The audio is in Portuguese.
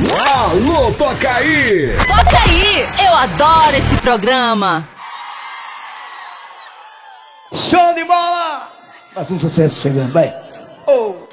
Alô, toca aí! Toca aí! Eu adoro esse programa! Show de bola! Mais um sucesso chegando, vai! Oh.